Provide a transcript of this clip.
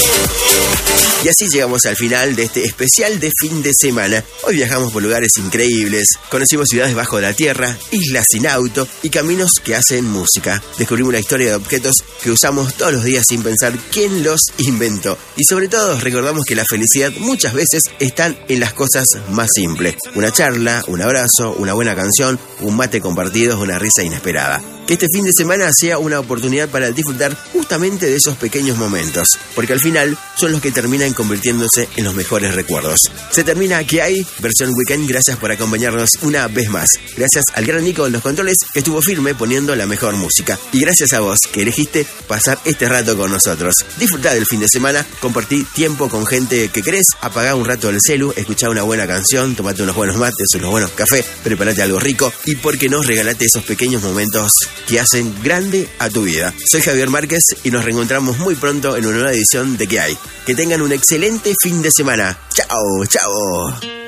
Y así llegamos al final de este especial de fin de semana. Hoy viajamos por lugares increíbles, conocimos ciudades bajo la tierra, islas sin auto y caminos que hacen música. Descubrimos la historia de objetos que usamos todos los días sin pensar quién los inventó. Y sobre todo recordamos que la felicidad muchas veces están en las cosas más simples. Una charla, un abrazo, una buena canción, un mate compartido, una risa inesperada. Que este fin de semana sea una oportunidad para disfrutar justamente de esos pequeños momentos, porque al final son los que terminan convirtiéndose en los mejores recuerdos. Se termina ¿Qué hay? Versión Weekend. Gracias por acompañarnos una vez más. Gracias al gran Nico en los controles, que estuvo firme poniendo la mejor música. Y gracias a vos, que elegiste pasar este rato con nosotros. Disfrutá del fin de semana, compartí tiempo con gente que querés, apagá un rato el celu, escuchá una buena canción, tomate unos buenos mates, unos buenos cafés, preparate algo rico y por qué no regalate esos pequeños momentos que hacen grande a tu vida. Soy Javier Márquez y nos reencontramos muy pronto en una nueva edición de ¿Qué hay? Que tengan un excelente fin de semana. ¡Chao, chao!